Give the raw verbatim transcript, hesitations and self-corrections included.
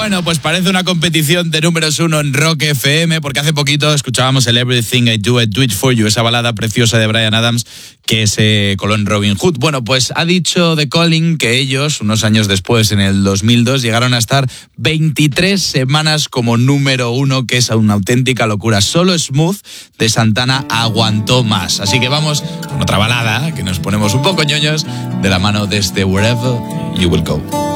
Bueno, pues parece una competición de números uno en Rock F M, porque hace poquito escuchábamos el Everything I Do, I Do It For You, esa balada preciosa de Bryan Adams que se coló en Robin Hood. Bueno, pues ha dicho The Calling que ellos, unos años después, en el dos mil dos, llegaron a estar veintitrés semanas como número uno, que es una auténtica locura. Solo Smooth de Santana aguantó más. Así que vamos con otra balada, que nos ponemos un poco ñoños, de la mano de este Wherever You Will Go.